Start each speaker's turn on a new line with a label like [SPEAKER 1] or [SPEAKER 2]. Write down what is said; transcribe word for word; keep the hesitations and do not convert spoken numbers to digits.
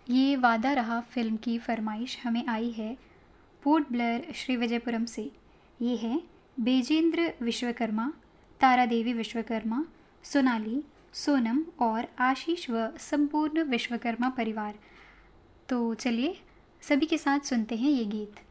[SPEAKER 1] ये वादा रहा फ़िल्म की फरमाइश हमें आई है पोर्ट ब्लेयर श्री विजयपुरम से। ये हैं बेजेंद्र विश्वकर्मा, तारा देवी विश्वकर्मा, सोनाली, सोनम और आशीष व संपूर्ण विश्वकर्मा परिवार। तो चलिए सभी के साथ सुनते हैं ये गीत।